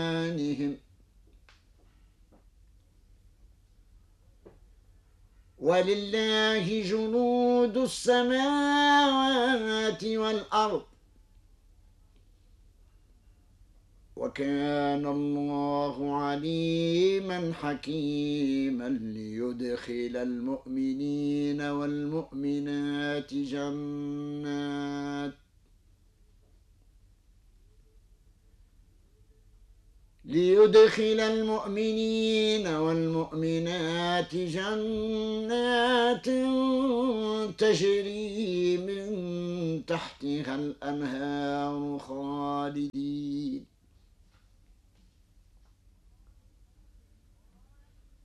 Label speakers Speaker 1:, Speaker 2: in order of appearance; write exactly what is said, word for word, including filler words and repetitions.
Speaker 1: إيمانهم ولله جنود السماوات والأرض وكان الله عليما حكيما ليدخل المؤمنين والمؤمنات جنات ليدخل المؤمنين والمؤمنات جنات تجري من تحتها الأنهار خالدين